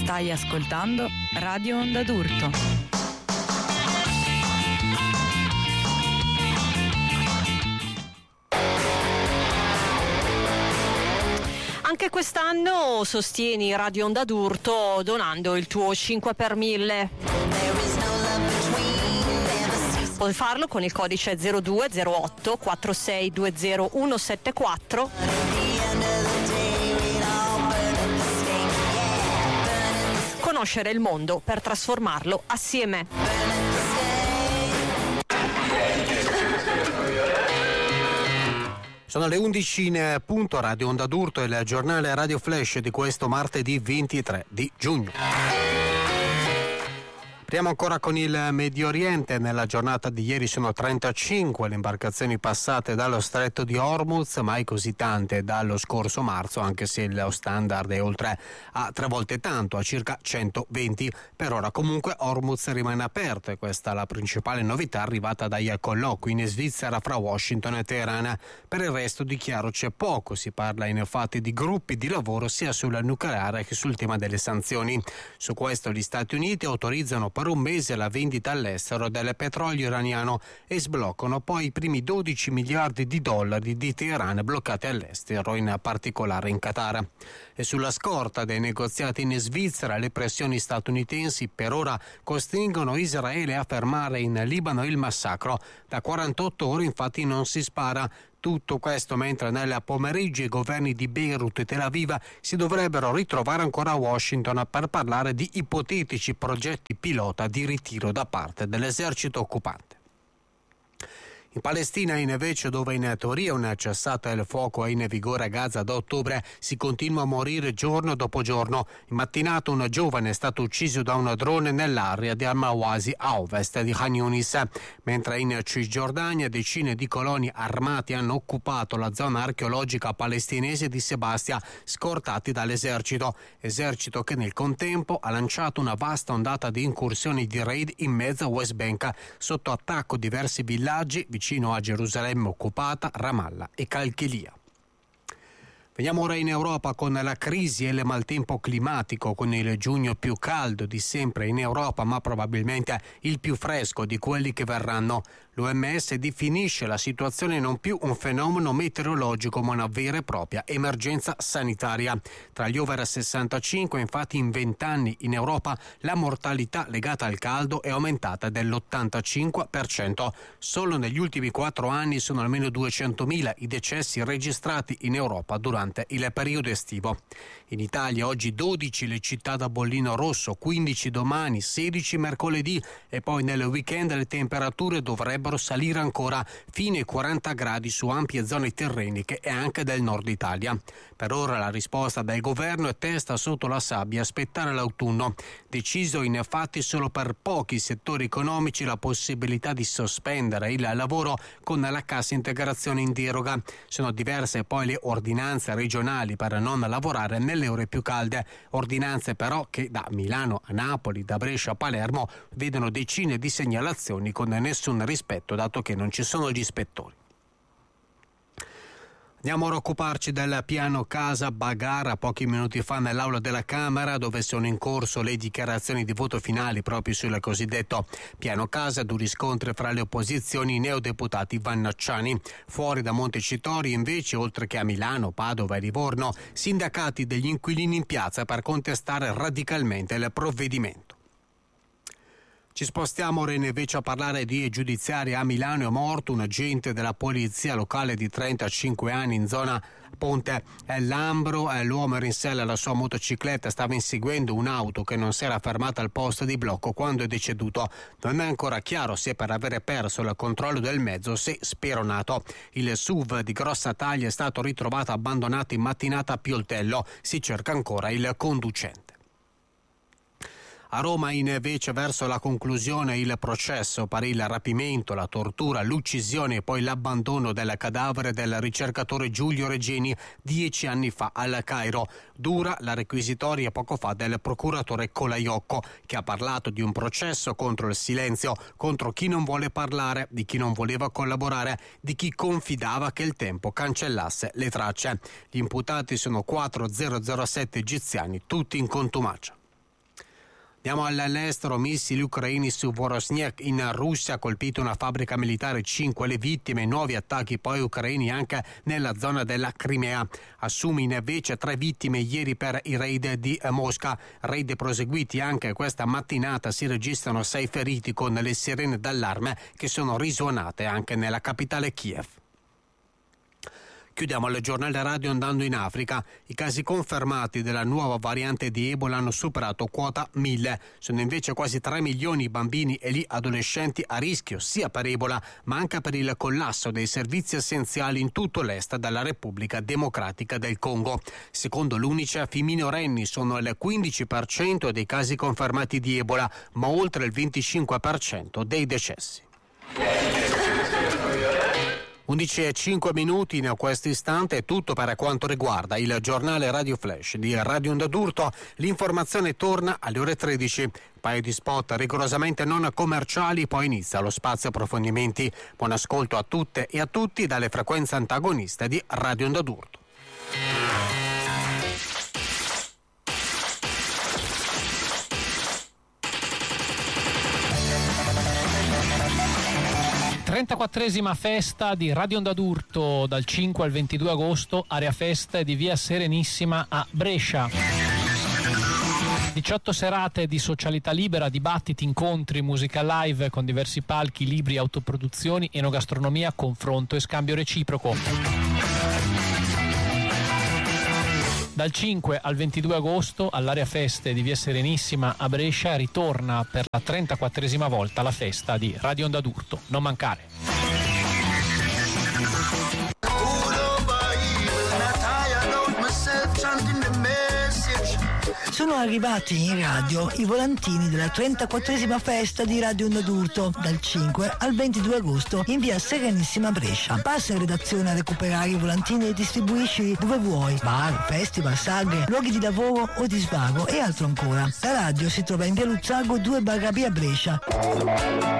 Stai ascoltando Radio Onda d'Urto. Anche quest'anno sostieni Radio Onda d'Urto donando il tuo 5 per 1000. Puoi farlo con il codice 0208 4620 174. Conoscere il mondo per trasformarlo assieme. Sono le 11 in punto, Radio Onda d'Urto e il giornale Radio Flash di questo martedì 23 di giugno. Apriamo ancora con il Medio Oriente. Nella giornata di ieri sono 35 le imbarcazioni passate dallo stretto di Hormuz, mai così tante dallo scorso marzo, anche se lo standard è oltre a 3 volte tanto, a circa 120. Per ora comunque Hormuz rimane aperto e questa è la principale novità arrivata dai colloqui in Svizzera fra Washington e Teheran. Per il resto di chiaro c'è poco, si parla infatti di gruppi di lavoro sia sul nucleare che sul tema delle sanzioni. Su questo gli Stati Uniti autorizzano per un mese la vendita all'estero del petrolio iraniano e sbloccano poi i primi 12 miliardi di dollari di Teheran bloccati all'estero, in particolare in Qatar. E sulla scorta dei negoziati in Svizzera, le pressioni statunitensi per ora costringono Israele a fermare in Libano il massacro. Da 48 ore infatti non si spara. Tutto questo mentre nel pomeriggio i governi di Beirut e Tel Aviv si dovrebbero ritrovare ancora a Washington per parlare di ipotetici progetti pilota di ritiro da parte dell'esercito occupante. In Palestina invece, dove in teoria un cessate il fuoco è in vigore a Gaza da ottobre, si continua a morire giorno dopo giorno. In mattinata un giovane è stato ucciso da un drone nell'area di Al-Mawasi a ovest di Khan Yunis, mentre in Cisgiordania decine di coloni armati hanno occupato la zona archeologica palestinese di Sebastia, scortati dall'esercito che nel contempo ha lanciato una vasta ondata di incursioni di raid in mezzo a West Bank, sotto attacco diversi villaggi vicino a Gerusalemme occupata, Ramallah e Calchilia. Veniamo ora in Europa con la crisi e il maltempo climatico, con il giugno più caldo di sempre in Europa, ma probabilmente il più fresco di quelli che verranno. L'OMS definisce la situazione non più un fenomeno meteorologico, ma una vera e propria emergenza sanitaria. Tra gli over 65, infatti, in 20 anni in Europa la mortalità legata al caldo è aumentata dell'85%. Solo negli ultimi 4 anni sono almeno 200.000 i decessi registrati in Europa durante il periodo estivo. In Italia oggi 12 le città da bollino rosso, 15 domani, 16 mercoledì e poi nel weekend le temperature dovrebbero salire ancora fino ai 40 gradi su ampie zone tirreniche e anche del nord Italia. Per ora la risposta del governo è testa sotto la sabbia, aspettare l'autunno. Deciso infatti solo per pochi settori economici la possibilità di sospendere il lavoro con la cassa integrazione in deroga. Sono diverse poi le ordinanze regionali per non lavorare nelle ore più calde, ordinanze però che da Milano a Napoli, da Brescia a Palermo vedono decine di segnalazioni con nessun rispetto, dato che non ci sono gli ispettori. Andiamo ora a occuparci del piano casa Bagara. Pochi minuti fa nell'aula della Camera, dove sono in corso le dichiarazioni di voto finali proprio sul cosiddetto piano casa, duri scontri fra le opposizioni, i neodeputati vannacciani. Fuori da Montecitorio invece, oltre che a Milano, Padova e Livorno, sindacati degli inquilini in piazza per contestare radicalmente il provvedimento. Ci spostiamo ora invece a parlare di giudiziari. A Milano è morto un agente della polizia locale di 35 anni in zona Ponte Lambro. L'uomo era in sella alla sua motocicletta, stava inseguendo un'auto che non si era fermata al posto di blocco quando è deceduto. Non è ancora chiaro se per avere perso il controllo del mezzo o se speronato. Il SUV di grossa taglia è stato ritrovato abbandonato in mattinata a Pioltello. Si cerca ancora il conducente. A Roma invece verso la conclusione il processo per il rapimento, la tortura, l'uccisione e poi l'abbandono del cadavere del ricercatore Giulio Regeni 10 anni fa al Cairo. Dura la requisitoria poco fa del procuratore Colaiocco, che ha parlato di un processo contro il silenzio, contro chi non vuole parlare, di chi non voleva collaborare, di chi confidava che il tempo cancellasse le tracce. Gli imputati sono 4 007 egiziani, tutti in contumacia. Andiamo all'estero, missili ucraini su Vorosnyak in Russia, ha colpito una fabbrica militare, 5 le vittime, nuovi attacchi poi ucraini anche nella zona della Crimea. A Sumin invece 3 vittime ieri per i raid di Mosca, raid proseguiti anche questa mattinata, si registrano 6 feriti con le sirene d'allarme che sono risuonate anche nella capitale Kiev. Chiudiamo il giornale radio andando in Africa. I casi confermati della nuova variante di Ebola hanno superato quota 1000. Sono invece quasi 3 milioni i bambini e gli adolescenti a rischio sia per Ebola ma anche per il collasso dei servizi essenziali in tutto l'est della Repubblica Democratica del Congo. Secondo l'UNICEF i minorenni sono il 15% dei casi confermati di Ebola, ma oltre il 25% dei decessi. 11:05 in questo istante è tutto per quanto riguarda il giornale Radio Flash di Radio Onda d'Urto. L'informazione torna alle ore 13. Un paio di spot rigorosamente non commerciali, poi inizia lo spazio approfondimenti. Buon ascolto a tutte e a tutti dalle frequenze antagoniste di Radio Onda d'Urto. 34esima festa di Radio Onda d'Urto dal 5 al 22 agosto, area festa di via Serenissima a Brescia. 18 serate di socialità libera, dibattiti, incontri, musica live con diversi palchi, libri, autoproduzioni, enogastronomia, confronto e scambio reciproco. Dal 5 al 22 agosto all'area feste di via Serenissima a Brescia ritorna per la 34esima volta la festa di Radio Onda d'Urto. Non mancare. Sono arrivati in radio i volantini della 34esima festa di Radio Onda d'Urto dal 5 al 22 agosto in via Serenissima Brescia. Passa in redazione a recuperare i volantini e distribuisci dove vuoi: bar, festival, sagre, luoghi di lavoro o di svago e altro ancora. La radio si trova in via Luzzago 2/B a Brescia.